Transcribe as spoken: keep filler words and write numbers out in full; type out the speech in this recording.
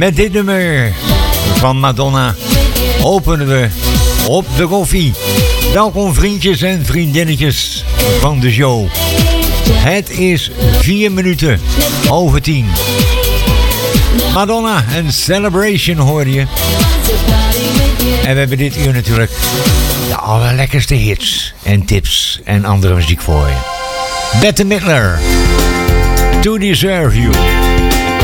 Met dit nummer van Madonna openen we op de koffie. Welkom vriendjes en vriendinnetjes van de show. Het is vier minuten over tien. Madonna en Celebration hoor je. En we hebben dit uur natuurlijk de allerlekkerste hits en tips en andere muziek voor je. Bette Midler, To Deserve You.